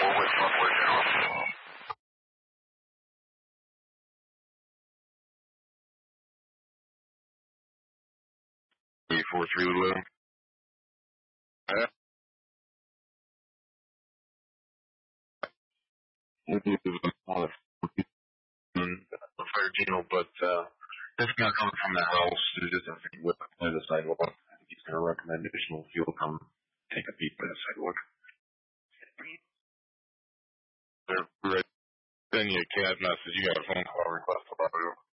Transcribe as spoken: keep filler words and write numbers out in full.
with Buffalo General. eight four three Lulu. Uh, fire channel, but uh, that's not coming from the house. It's just a thing with the sidewalk. I think he's going to recommend additional fuel come take a peek by the sidewalk. They're right. Send you a C A D message. You got a phone call request about it.